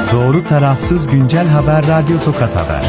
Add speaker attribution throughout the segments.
Speaker 1: Doğru tarafsız güncel haber Radyo Tokat Haber.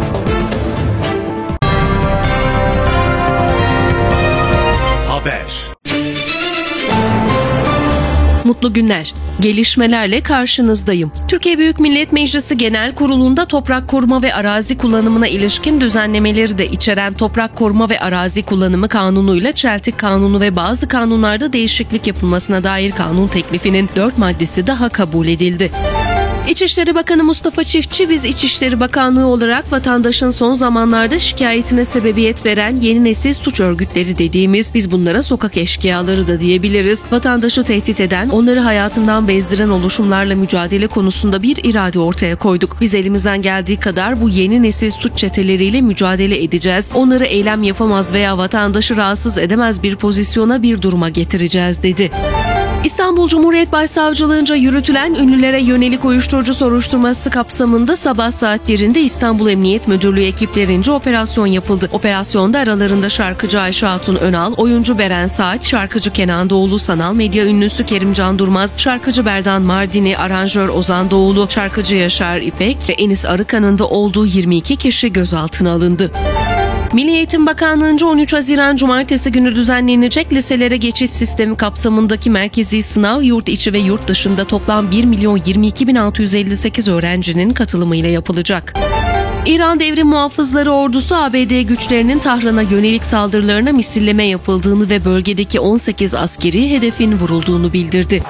Speaker 2: Mutlu günler. Gelişmelerle karşınızdayım. Türkiye Büyük Millet Meclisi Genel Kurulu'nda toprak koruma ve arazi kullanımına ilişkin düzenlemeleri de içeren Toprak Koruma ve Arazi Kullanımı Kanunu'yla Çeltik Kanunu ve bazı kanunlarda değişiklik yapılmasına dair kanun teklifinin 4 maddesi daha kabul edildi. İçişleri Bakanı Mustafa Çiftçi, biz İçişleri Bakanlığı olarak vatandaşın son zamanlarda şikayetine sebebiyet veren yeni nesil suç örgütleri dediğimiz, biz bunlara sokak eşkıyaları da diyebiliriz, vatandaşı tehdit eden, onları hayatından bezdiren oluşumlarla mücadele konusunda bir irade ortaya koyduk. Biz elimizden geldiği kadar bu yeni nesil suç çeteleriyle mücadele edeceğiz. Onları eylem yapamaz veya vatandaşı rahatsız edemez bir pozisyona, bir duruma getireceğiz dedi. İstanbul Cumhuriyet Başsavcılığınca yürütülen ünlülere yönelik uyuşturucu soruşturması kapsamında sabah saatlerinde İstanbul Emniyet Müdürlüğü ekiplerince operasyon yapıldı. Operasyonda aralarında şarkıcı Ayşe Hatun Önal, oyuncu Beren Saat, şarkıcı Kenan Doğulu, sanal medya ünlüsü Kerimcan Durmaz, şarkıcı Berdan Mardini, aranjör Ozan Doğulu, şarkıcı Yaşar İpek ve Enis Arıkan'ın da olduğu 22 kişi gözaltına alındı. Milli Eğitim Bakanlığı'nca 13 Haziran Cumartesi günü düzenlenecek liselere geçiş sistemi kapsamındaki merkezi sınav yurt içi ve yurt dışında toplam 1.022.658 öğrencinin katılımıyla yapılacak. İran Devrim Muhafızları Ordusu, ABD güçlerinin Tahran'a yönelik saldırılarına misilleme yapıldığını ve bölgedeki 18 askeri hedefin vurulduğunu bildirdi.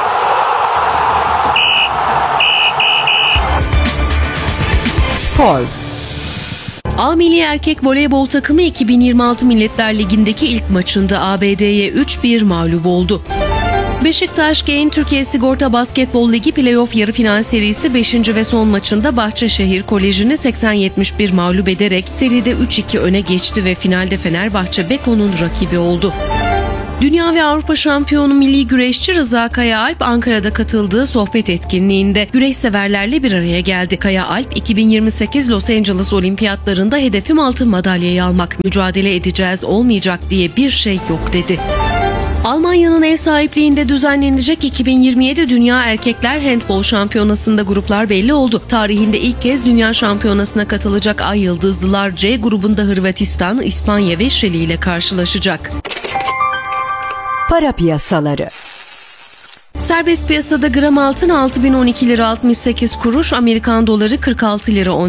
Speaker 3: Spor.
Speaker 2: A Milli Erkek Voleybol takımı 2026 Milletler Ligi'ndeki ilk maçında ABD'ye 3-1 mağlup oldu. Beşiktaş Gain Türkiye Sigorta Basketbol Ligi Playoff yarı final serisi 5. ve son maçında Bahçeşehir Koleji'ni 80-71 mağlup ederek seride 3-2 öne geçti ve finalde Fenerbahçe Beko'nun rakibi oldu. Dünya ve Avrupa şampiyonu milli güreşçi Rıza Kayaalp, Ankara'da katıldığı sohbet etkinliğinde güreş severlerle bir araya geldi. Kayaalp, 2028 Los Angeles Olimpiyatlarında hedefim altın madalyayı almak, mücadele edeceğiz, olmayacak diye bir şey yok dedi. Almanya'nın ev sahipliğinde düzenlenecek 2027 Dünya Erkekler Handbol Şampiyonası'nda gruplar belli oldu. Tarihinde ilk kez Dünya Şampiyonası'na katılacak Ay Yıldızlılar C grubunda Hırvatistan, İspanya ve Şili ile karşılaşacak.
Speaker 3: Para piyasaları.
Speaker 2: Serbest piyasada gram altın 6.012 lira 68 kuruş, Amerikan doları 46 lira 10